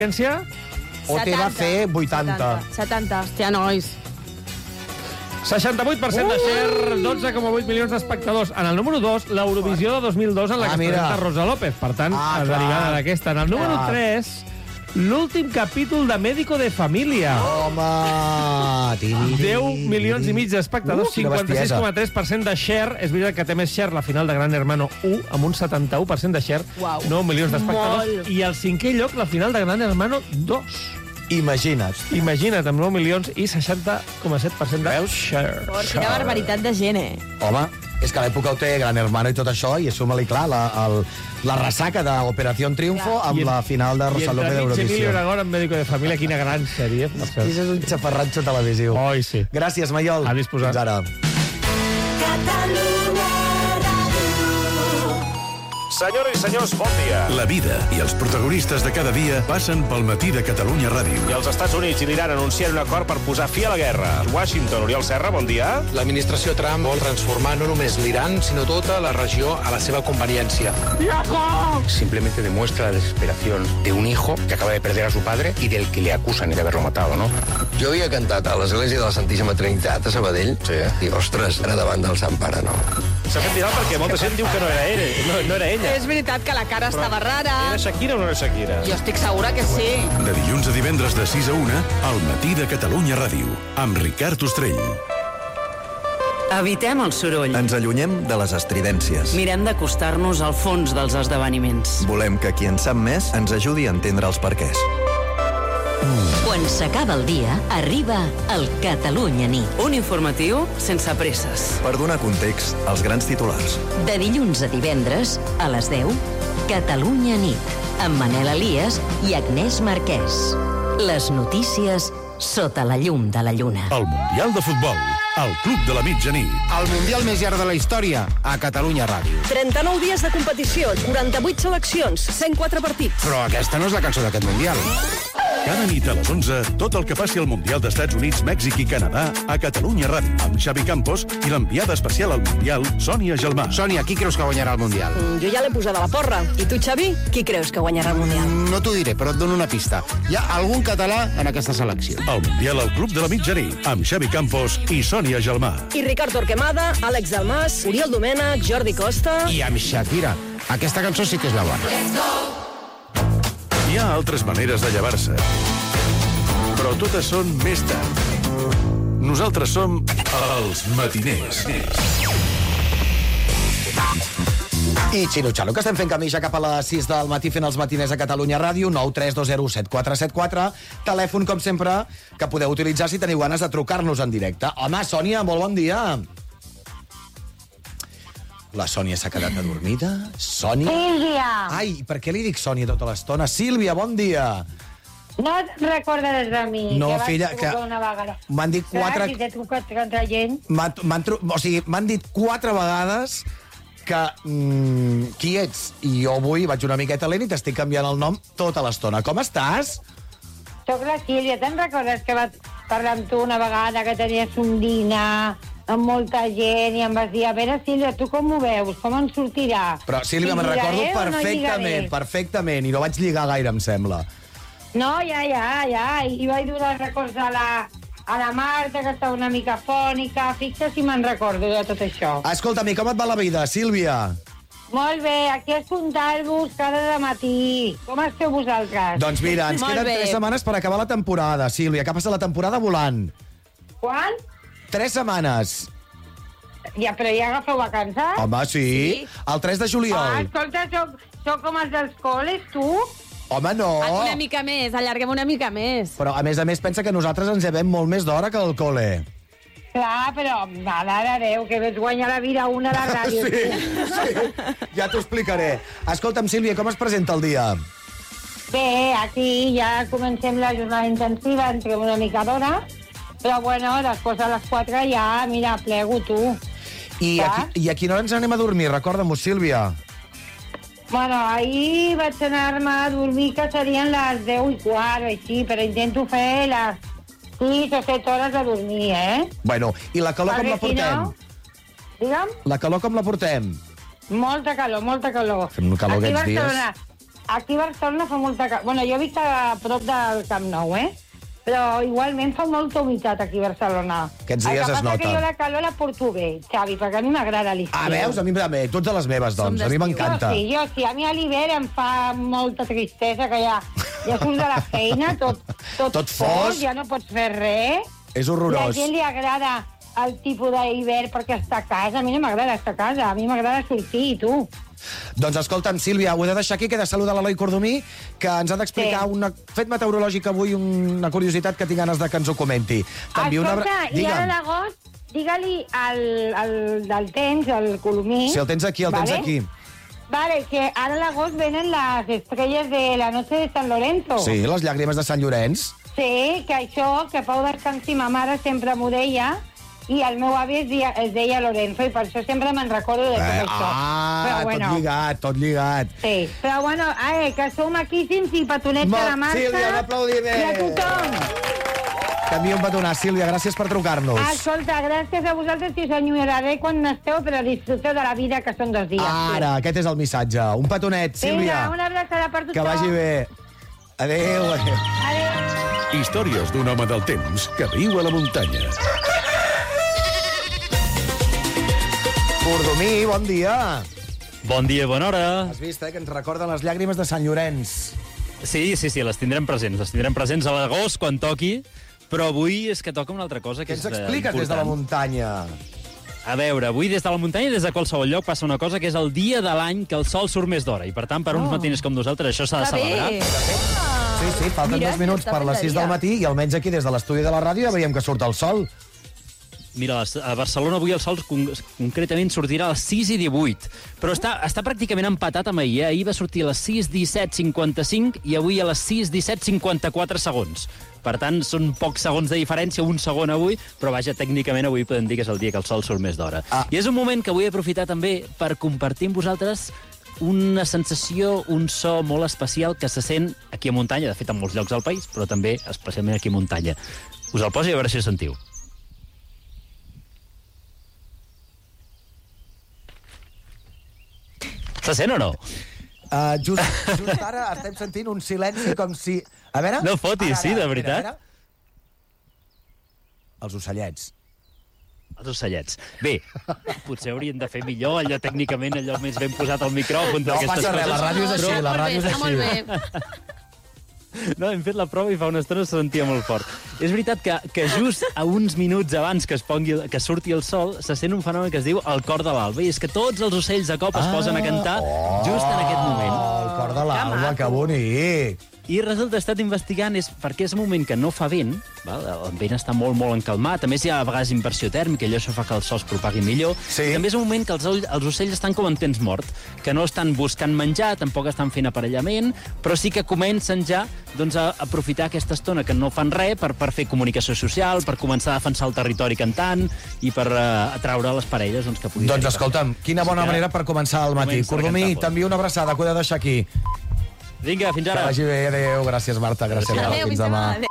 o te va fer 80? 70. Hòstia, nois. 68% de share, 12,8 milions d'espectadors. En el número 2, l'Eurovisió de 2002, en la que es presenta Rosa López. Per tant, derivada d'aquesta. En el número 3, l'últim capítol de Médico de Família. Home! 10 milions i mig d'espectadors, 56,3% de share. És veritat que té més share la final de Gran Hermano 1, amb un 71% de share, 9 milions d'espectadors. I al cinquè lloc, la final de Gran Hermano 2. Imagina't, amb 9 milions i 60,7% de share. Quina barbaritat de gent, Home, és que a l'època ho té Gran Hermano i tot això, i suma-li, clar, la ressaca d'Operació Triunfo amb la final de Rosa López d'Eurovisió. I entre Emilio Aragón amb Médico de Família, quina gran sèrie. Això és un xafarratxo televisiu. Oi, sí. Gràcies, Maiol. A disposar. Fins ara. Senyores i senyors, bon dia. La vida i els protagonistes de cada dia passen pel matí de Catalunya Ràdio. I els Estats Units i l'Iran anuncien un acord per posar fi a la guerra. Washington, Oriol Serra, bon dia. L'administració Trump vol transformar no només l'Iran, sinó tota la regió a la seva conveniència. Simplemente demuestra la desesperación de un hijo que acaba de perder a su padre y del que le acusan de haberlo matado, ¿no? Jo havia cantat a l'església de la Santíssima Trinitat a Sabadell. Sí. I, ostres, ara davant del Sant Pare, no. S'ha fet viral perquè molta gent diu que no era ell, no era ella. És veritat que la cara estava rara. Era Shakira o no era Shakira? Jo estic segura que sí. De dilluns a divendres de 6 a 1, al matí de Catalunya Ràdio, amb Ricard Ostrell. Evitem el soroll. Ens allunyem de les estridències. Mirem d'acostar-nos al fons dels esdeveniments. Volem que qui en sap més ens ajudi a entendre els perquès. Quan s'acaba el dia, arriba el Catalunya Nit. Un informatiu sense presses. Per donar context als grans titulars. De dilluns a divendres, a les 10, Catalunya Nit, amb Manel Elias i Agnès Marquès. Les notícies sota la llum de la lluna. El Mundial de Futbol, al Club de la Mitjanit. El Mundial més llarg de la història, a Catalunya Ràdio. 39 dies de competició, 48 seleccions, 104 partits. Però aquesta no és la cançó d'aquest Mundial. Cada nit a les 11, tot el que passi al Mundial d'Estats Units, Mèxic i Canadà a Catalunya Ràdio, amb Xavi Campos i l'enviada especial al Mundial, Sònia Gelmà. Sònia, qui creus que guanyarà el Mundial? Jo ja l'he posada a la porra. I tu, Xavi, qui creus que guanyarà el Mundial? No t'ho diré, però et dono una pista. Hi ha algun català en aquesta selecció. El Mundial al Club de la Mitjanit, amb Xavi Campos i Sònia Gelmà. I Ricard Torquemada, Àlex Dalmas, Oriol Domènech, Jordi Costa... I amb Shakira. Aquesta cançó sí que és la bona. Hi ha altres maneres de llevar-se, però totes són més tard. Nosaltres som els matiners. I Xino-Xalo, que estem fent camí ja cap a les 6 del matí fent els matiners a Catalunya Ràdio, 932017474, telèfon, com sempre, que podeu utilitzar si teniu ganes de trucar-nos en directe. Home, Sònia, molt bon dia. La Sònia s'ha quedat adormida? Sònia? Sílvia! Ai, per què li dic Sònia tota l'estona? Sílvia, bon dia! No et recordes de mi, no, que filla, vas trucar una vegada. M'han dit quatre... Si t'he trucat contra gent... M'han dit 4 vegades que qui ets? I jo avui vaig una miqueta lent i t'estic canviant el nom tota l'estona. Com estàs? Soc la Sílvia. Te'n recordes que vaig parlar amb tu una vegada que tenies un dinar amb molta gent i em vas dir, a veure, Sílvia, tu com ho veus? Com en sortirà? Però, Sílvia, me'n recordo perfectament, i no vaig lligar gaire, em sembla. No, ja. I vaig donar records a la Marta, que estava una mica fònica. Fixa si me'n recordo de tot això. Escolta'm, com et va la vida, Sílvia? Molt bé, aquí escoltar-vos cada matí. Com esteu vosaltres? Doncs mira, ens queden 3 setmanes per acabar la temporada, Sílvia, que passa la temporada volant. Quan? 3 setmanes. Ja, però ja agafeu vacances? Home, sí. El 3 de juliol. Ah, escolta, soc com els dels col·les, tu? Home, no. Una mica més, allarguem una mica més. Però, a més, pensa que nosaltres ens llevem molt més d'hora que el col·le. Clar, però, mare de Déu, que ves guanyar la vida una a la ràdio. Sí, ja t'ho explicaré. Escolta'm, Sílvia, com es presenta el dia? Bé, aquí ja comencem la jornada intensiva, entrem una mica d'hora, però, bueno, després a les 4 ja, mira, plego tu. I a quina hora ens anem a dormir? Recorda-m'ho, Sílvia. Bueno, ahir vaig anar-me a dormir, que serien les 10:15 o així, però intento fer les 6 o 7 hores de dormir, eh? Bueno, i la calor com la portem? Digue'm? La calor com la portem? Molta calor, molta calor. Fem calor aquests dies. aquí a Barcelona fa molta... Bueno, jo visc a prop del Camp Nou, Però igualment fa molta humitat aquí a Barcelona. Aquests dies es nota. El que passa que jo la calor la porto bé, Xavi, perquè a mi m'agrada l'estiu. Ah, veus? A mi també. Tots a les meves, doncs. A mi m'encanta. Jo sí. A mi a l'hivern em fa molta tristesa, que ja surts de la feina, tot fos, ja no pots fer res. És horrorós. La gent li agrada el tipus d'hivern perquè està a casa. A mi no m'agrada estar a casa, a mi m'agrada sortir, i tu? Doncs escolta'm, Sílvia, ho he de deixar aquí, que he de saludar l'Eloi Cordomí, que ens ha d'explicar un fet meteorològic avui, una curiositat que tinc ganes de que ens ho comenti. Escolta, i ara l'agost, digue-li del temps, el Colomí... Si el tens aquí, el tens aquí. Vale, que ara a l'agost venen les estrelles de la noche de San Lorenzo. Sí, les llàgrimes de Sant Llorenç. Sí, que això, que Pau Descansi, ma mare, sempre m'ho deia, i el meu avi es deia Lorenzo, i per això sempre me'n recordo de tot això. Tot lligat. Sí, però bueno, que som maquíssims i petonets a la marxa. Sílvia, un aplaudiment. I a tothom. T'envio un petonat, Sílvia, gràcies per trucar-nos. Escolta, gràcies a vosaltres, que us enyoraré quan esteu, però disfruteu de la vida, que són 2 dies. Ara, aquest és el missatge. Un petonet, Sílvia. Vinga, una abraçada per tothom. Que vagi bé. Adéu. Adéu. Històries d'un home del temps que viu a la muntanya. Cordomí, bon dia. Bon dia, bona hora. Has vist, que ens recorden les llàgrimes de Sant Llorenç. Sí, les tindrem presents. Les tindrem presents a l'agost, quan toqui, però avui és que toca una altra cosa que és important. Què ens expliques des de la muntanya? A veure, avui des de la muntanya i des de qualsevol lloc passa una cosa que és el dia de l'any que el sol surt més d'hora, i per tant, per uns matiners com nosaltres, això s'ha de celebrar. Sí, falten 2 minuts per les 6 del matí i almenys aquí des de l'estudi de la ràdio ja veiem que surt el sol. Mira, a Barcelona avui el sol concretament sortirà a les 6:18, però està pràcticament empatat amb ahir. Ahir va sortir a les 6:17:55 i avui a les 6:17:54 segons. Per tant, són pocs segons de diferència, un segon avui, però vaja, tècnicament avui podem dir que és el dia que el sol surt més d'hora. I és un moment que vull aprofitar també per compartir amb vosaltres una sensació, un so molt especial que se sent aquí a muntanya, de fet en molts llocs del país, però també especialment aquí a muntanya. Us el poso i a veure si ho sentiu. Se sent o no? Just ara estem sentint un silenci com si... A veure... No fotis, sí, de veritat. Els ocellets. Els ocellets. Bé, potser haurien de fer millor, allò tècnicament, allò més ben posat al micròfon. No passa res, la ràdio és així, la ràdio és així. No, hem fet la prova i fa una estona se sentia molt fort. És veritat que just a uns minuts abans que surti el sol se sent un fenomen que es diu el cor de l'alba, i és que tots els ocells de cop es posen a cantar just en aquest moment. El cor de l'alba, que bonic! I resulta, he estat investigant, perquè és un moment que no fa vent, el vent està molt, molt encalmat, a més hi ha a vegades inversió tèrmica, i això fa que el sol es propagui millor, i també és un moment que els ocells estan com en temps mort, que no estan buscant menjar, tampoc estan fent aparellament, però sí que comencen ja a aprofitar aquesta estona que no fan res per fer comunicació social, per començar a defensar el territori cantant i per atraure les parelles que puguin... Doncs escolta'm, quina bona manera per començar el matí. Cordomí, t'envio una abraçada, que ho he de deixar aquí. Vinga, fins ara. Que vagi bé, adéu. Gràcies, Marta. Gràcies, Marta. Fins demà.